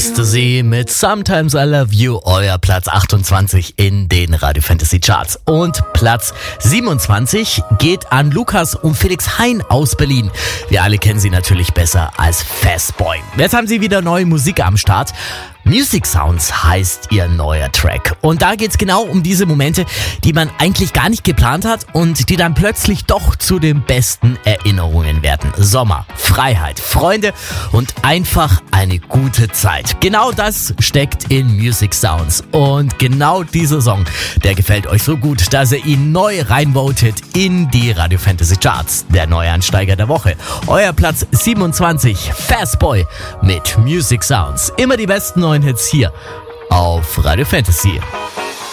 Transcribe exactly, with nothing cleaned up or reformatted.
Ecstasy mit Sometimes I Love You, euer Platz achtundzwanzig in den Radio Fantasy Charts. Und Platz siebenundzwanzig geht an Lukas und Felix Hein aus Berlin. Wir alle kennen sie natürlich besser als Fastboy. Jetzt haben sie wieder neue Musik am Start. Music Sounds heißt ihr neuer Track. Und da geht's genau um diese Momente, die man eigentlich gar nicht geplant hat und die dann plötzlich doch zu den besten Erinnerungen werden. Sommer, Freiheit, Freunde und einfach eine gute Zeit. Genau das steckt in Music Sounds. Und genau dieser Song, der gefällt euch so gut, dass ihr ihn neu reinvotet in die Radio Fantasy Charts. Der Neuansteiger der Woche. Euer Platz siebenundzwanzig, Fastboy mit Music Sounds. Immer die besten neuen Hits hier auf Radio Fantasy.